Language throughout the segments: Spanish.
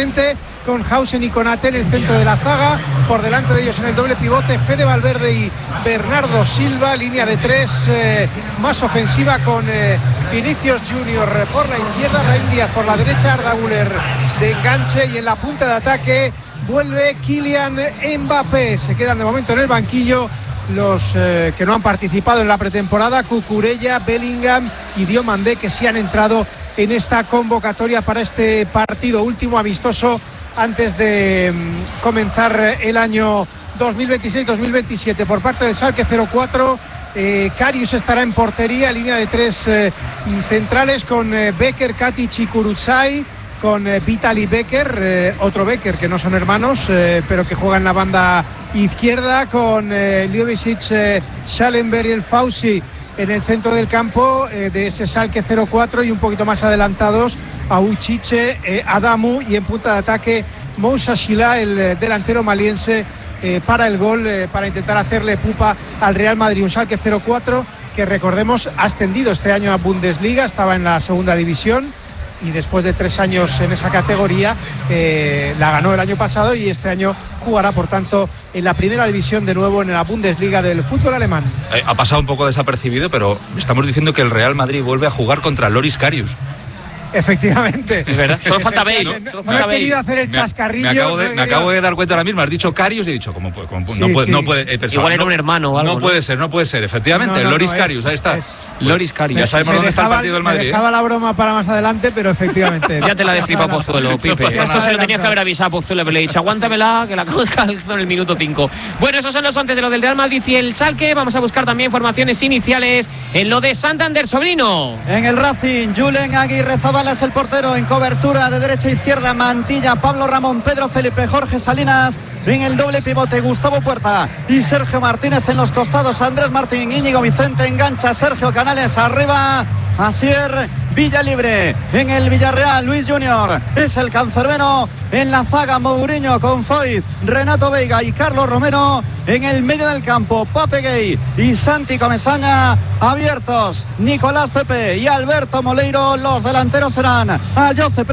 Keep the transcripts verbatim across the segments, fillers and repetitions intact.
perfectamente con Hausen y Konate en el centro de la zaga. Por delante de ellos en el doble pivote Fede Valverde y Bernardo Silva. Línea de tres eh, más ofensiva con eh, Vinicius Junior por la izquierda, Raúl Díaz por la derecha, Arda Güler de enganche, y en la punta de ataque vuelve Kylian Mbappé. Se quedan de momento en el banquillo los eh, que no han participado en la pretemporada: Cucurella, Bellingham y Diomandé, que sí han entrado en esta convocatoria para este partido último amistoso antes de mm, comenzar el año dos mil veintiséis dos mil veintisiete. Por parte del Schalke cero cuatro, eh, Karius estará en portería, línea de tres eh, centrales con eh, Becker, Katic y Kurucsay, con eh, Vitaly Becker, eh, otro Becker que no son hermanos, eh, pero que juega en la banda izquierda, con eh, Ljubicic, eh, Schallenberg y el Fauci en el centro del campo eh, de ese Schalke cero cuatro, y un poquito más adelantados a Uchiche, eh, Adamu, y en punta de ataque Moussa Shila, el eh, delantero maliense, eh, para el gol, eh, para intentar hacerle pupa al Real Madrid. Un Schalke cero cuatro que, recordemos, ha ascendido este año a Bundesliga, estaba en la segunda división y después de tres años en esa categoría eh, la ganó el año pasado, y este año jugará, por tanto, en la primera división de nuevo en la Bundesliga del fútbol alemán. Eh, ha pasado un poco desapercibido, pero estamos diciendo que el Real Madrid vuelve a jugar contra Loris Karius. Efectivamente. Es verdad. Solo falta Bale. No, Solo no falta he Bale. querido hacer el chascarrillo. Me, me, acabo, de, no me acabo de dar cuenta ahora mismo. Has dicho Karius y he dicho, ¿cómo, cómo, sí, no puede, sí. no puede he pensado, Igual era no, un hermano o algo. No, ¿no? puede ser, no puede ser. Efectivamente, no, no, Loris no, Karius, es, ahí está. Es, Loris Karius. Ya sabemos me dónde dejaba, está el partido del Madrid. Me dejaba ¿eh? la broma para más adelante, pero efectivamente. Ya te la destripa Pozuelo, Pipe. No Esto se lo tenías que haber avisado a Pozuelo, pero le he dicho, aguántamela, que la calzo en el minuto cinco. Bueno, esos son los once de lo del Real Madrid y el Schalke. Vamos a buscar también formaciones iniciales en lo de Santander, Sobrino. En el Racing, Julen Aguirre Zabala es el portero. En cobertura de derecha a izquierda, Mantilla, Pablo Ramón, Pedro Felipe, Jorge Salinas. En el doble pivote, Gustavo Puerta y Sergio Martínez. En los costados, Andrés Martín, Íñigo Vicente, engancha Sergio Canales arriba, Asier Villalibre. En el Villarreal, Luis Junior es el cancerbero. En la zaga, Mourinho con Foyt, Renato Veiga y Carlos Romero. En el medio del campo, Pape Gay y Santi Comesaña abiertos. Nicolás Pepe y Alberto Moleiro. Los delanteros serán Ayoce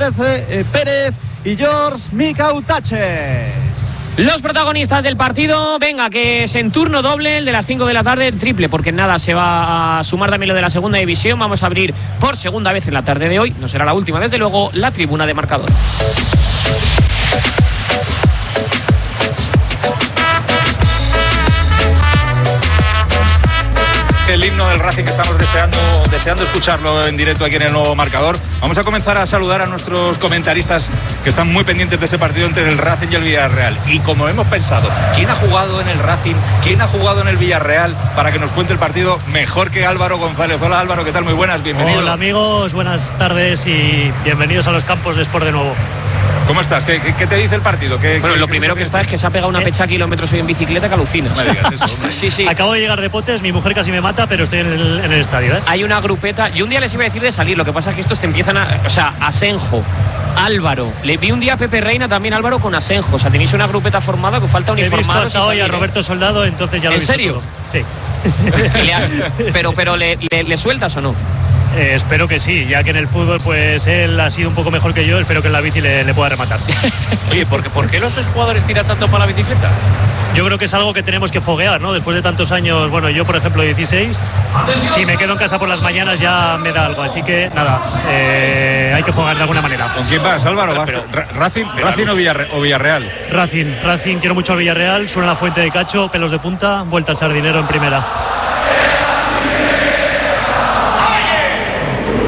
Pérez y George Micautache. Los protagonistas del partido, venga, que es en turno doble, el de las cinco de la tarde, triple, porque nada, se va a sumar también lo de la segunda división. Vamos a abrir por segunda vez en la tarde de hoy, no será la última, desde luego, la tribuna de marcador. El himno del Racing, que estamos deseando, deseando escucharlo en directo aquí en el Nuevo Marcador. Vamos a comenzar a saludar a nuestros comentaristas que están muy pendientes de ese partido entre el Racing y el Villarreal. Y como hemos pensado, ¿quién ha jugado en el Racing? ¿Quién ha jugado en el Villarreal? Para que nos cuente el partido mejor que Álvaro González. Hola Álvaro, ¿qué tal? Muy buenas, bienvenido. Hola amigos, buenas tardes y bienvenidos a los campos de Sport de nuevo. ¿Cómo estás? ¿Qué, qué, qué te dice el partido? ¿Qué, bueno, qué, lo qué, primero qué, que está es que se ha pegado una pecha a kilómetros hoy en bicicleta que alucinas. No me digas eso, hombre. Sí, sí. Acabo de llegar de Potes, mi mujer casi me mata, pero estoy en el, en el estadio, ¿eh? Hay una grupeta. Yo un día les iba a decir de salir, lo que pasa es que estos te empiezan a... O sea, Asenjo, Álvaro. Le vi un día a Pepe Reina también, Álvaro, con Asenjo. O sea, tenéis una grupeta formada que falta uniformados. He visto hasta hoy salir, a Roberto Soldado, entonces ya lo he ¿En visto serio? todo. Sí. Le ha... Pero, pero ¿le, le, ¿le sueltas o no? Eh, espero que sí, ya que en el fútbol pues él ha sido un poco mejor que yo, espero que en la bici le, le pueda rematar. Oye, ¿por qué, ¿por qué los jugadores tiran tanto para la bicicleta? Yo creo que es algo que tenemos que foguear, ¿no? Después de tantos años, bueno, yo por ejemplo dieciséis, si me quedo en casa por las mañanas ya me da algo, así que nada, eh, hay que foguear de alguna manera. ¿Con quién vas, Álvaro? ¿Vas? Pero, ¿Racing, Racing o, Villarre- o Villarreal? Racing, Racing, quiero mucho al Villarreal, suena la Fuente de Cacho, pelos de punta, vuelta al Sardinero en primera.